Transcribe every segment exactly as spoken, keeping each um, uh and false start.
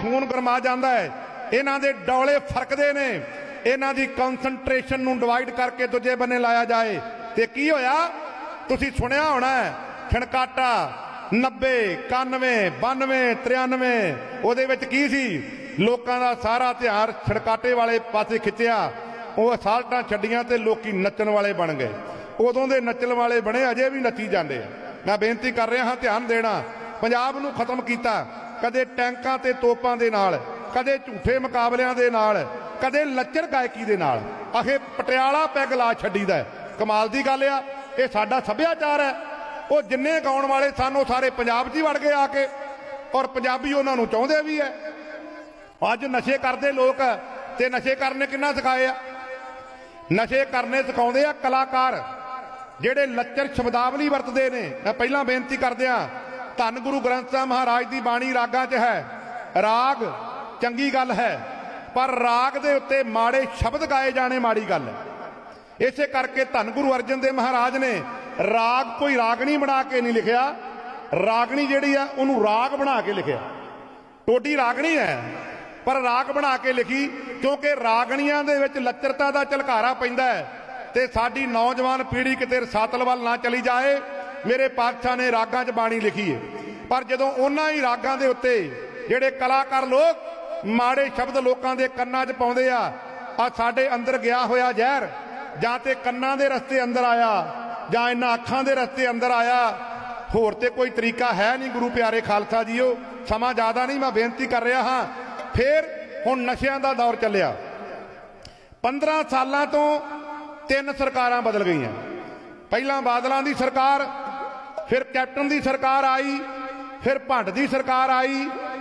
खून गरमा जाता है, इन्हां दे डौले फरकदे ने, इन्हां दी कॉन्सनट्रेशन नूं डिवाइड करके दूजे बन्ने लाया जाए तो की होया? तुसीं सुनिया होना है खणकाटा नब्बे कानवे बानवे त्रियानवे उहदे विच की सी? लोकां दा सारा ध्यान छड़काटे वाले पासे खिंचिया, वो असाल्टां छड्डियां ते लोकी नच्चण वाले बन गए। उदों दे नच्चण वाले बने, अजे भी नच्ची जांदे आ। मैं बेनती कर रहा हाँ ध्यान देना। पंजाब नूं खत्म कीता कदे टैंकां ते तोपां दे नाल, कदे झूठे मुकाबलियां दे नाल, कदे लच्चर गायकी दे नाल, आखे पटियाला पैग ला छड्डीदा है। कमाल दी गल आ, ये साडा सभ्याचार है। वो जिन्ने गाउण वाले सन वो सारे पंजाब च ही वड़ गए आके, और पंजाबी उन्हां नूं चाहुंदे भी है। अज नशे करते लोग ते नशे करने किन्ना सिखाए आ? नशे करने सिखाउंदे आ कलाकार ਜਿਹੜੇ ਲੱਚਰ ਸ਼ਬਦਾਵਲੀ ਵਰਤਦੇ ਨੇ। मैं पहला बेनती करदिया, धन गुरु ग्रंथ साहिब महाराज की बाणी रागां च है। राग चंगी गल है, पर राग दे उत्ते माड़े शब्द गाए जाने माड़ी गल है। इसे करके धन गुरु अर्जन देव महाराज ने राग कोई रागणी बना के नहीं लिखिया, रागणी जिहड़ी आ उहनूं राग बना के लिखिया। टोडी रागणी है पर राग बना के लिखी, क्योंकि रागणियां दे विच लच्चरता दा झलकारा पैंदा है ते साडी नौजवान पीढ़ी किते रसातल वल ना चली जाए। मेरे पातशाह ने रागां च बाणी लिखी है, पर जदों उन्हां ही रागां दे उत्ते जिहड़े कलाकार लोग माड़े शब्द लोकां दे कन्नां च पाउंदे आ, आ साडे अंदर गया होया जहर जां ते कन्नां दे रस्ते अंदर आया जां इन्हां अखां दे रस्ते अंदर आया, होर ते कोई तरीका है नहीं। गुरु प्यारे खालसा जीओ, समा ज़्यादा नहीं, मैं बेनती कर रहा हाँ। फिर हुण नशियां दा दौर चलिया। पंद्रह सालां तो तीन सरकारां बदल गई। पहला बादलों की सरकार, फिर कैप्टन की सरकार आई, फिर भंड की सरकार आई।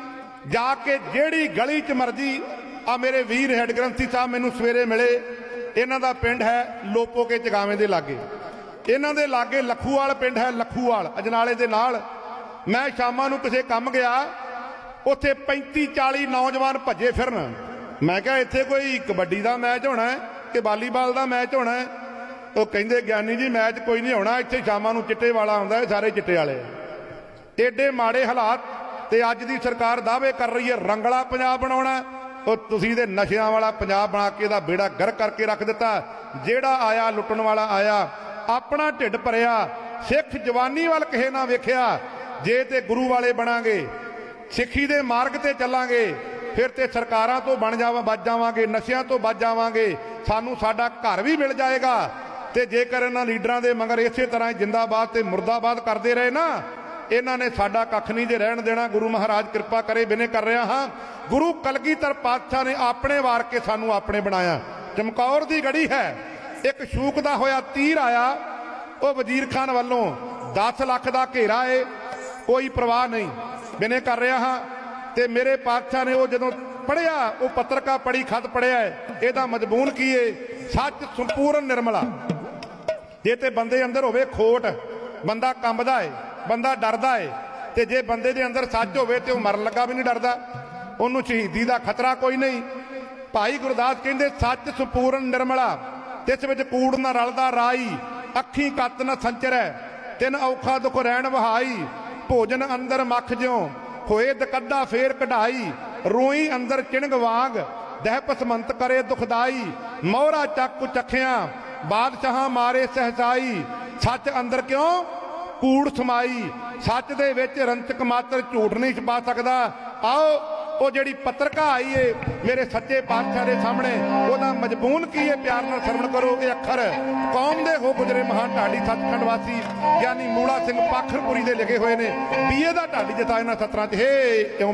जाके जेड़ी गली च मर्जी, आ मेरे वीर हैड ग्रंथी साहब मैनू सवेरे मिले, इन्हां दा पिंड है लोपो के चगावे दे लागे, इन्हां दे लागे लखूवाल पिंड है, लखूवाल अजनाले दे नाल। मैं शामां नूं किसे काम गया, उत्थे पैंती चाली नौजवान भजे फिरन। मैं कहा इत्थे कोई कबड्डी का मैच होना है कि वालीबाल का मैच होना है? तो कहिंदे ज्ञानी जी मैच कोई नहीं होना, इत्थे शामां नूं चिट्टे वाला आउंदा है, सारे चिट्टे वाले। एडे माड़े हालात ते अज दी सरकार दावे कर रही है रंगला पंजाब बनाउणा। तो तुसीं दे नशियां वाला पंजाब बना के दा बेड़ा गर करके रख दिता। जेड़ा आया लुटण वाला आया, अपना ढिड भरिया, सिख जवानी वाल किसे ना वेखिया। जे ते गुरु वाले बनांगे, सिੱਖੀ ਦੇ मार्ग ते ਚੱਲਾਂਗੇ, फिर तो सरकारां तो बन जावा बच जावांगे, नशियां तो बच जावांगे, सानू साडा घर भी मिल जाएगा। तो जेकर इन्हां लीडरां दे मगर इसे तरह जिंदाबाद ते मुर्दाबाद करते रहे ना, इन्हां ने साडा कख नहीं जे रहन देना। गुरु महाराज कृपा करे, बिने कर रहा हाँ। गुरु कलगीधर पातशाह ने अपने वार के सानू अपने बनाया। चमकौर दी गढ़ी है, एक शूकदा होया तीर आया, वो वजीर खान वालों दस लख का घेरा है, कोई परवाह नहीं। बिने कर रहा हाँ। ते मेरे पातशाह ने वो जदों पढ़िया, वो पत्रका पढ़ी खत पढ़िया है, यदा मजबून की है सच संपूर्ण निर्मला। जे ते बंदे अंदर होवे खोट, बंदा कंबदा है, बंदा डरदा है, ते जे बंदे दे अंदर सच होवे ते वो मरन लगा भी नहीं डरदा, उन्होंने शहीदी का खतरा कोई नहीं। भाई गुरदास कहते सच संपूर्ण निर्मला, तिस विच कूड़ न रलदा राई, अखी कत न संचरै, तिन औखा दुख रैण वहाई, भोजन अंदर मख ज्यों होए दकद्दा फेर कढ़ाई, रोई अंदर चिणग वांग दह पसमंत करे दुखदाई, मोहरा चक चखिया बादशाह मारे सहसाई, सच अंदर क्यों कूड़ समाई, सच दे विच रंचक मात्र झूठ नहीं छुपा सकदा। आओ वो जिहड़ी पत्रका आई है मेरे सच्चे पातशाह के सामने, वह मजबून की है, प्यार नाल सरवण करो। ये अखर कौम दे हो गुजरे महान ढाडी सचखंड वासी यानी मूला सिंह पाखरपुरी दे लिखे हुए ने। बीए दा ढाडी जता इन्हां सत्तरां च हे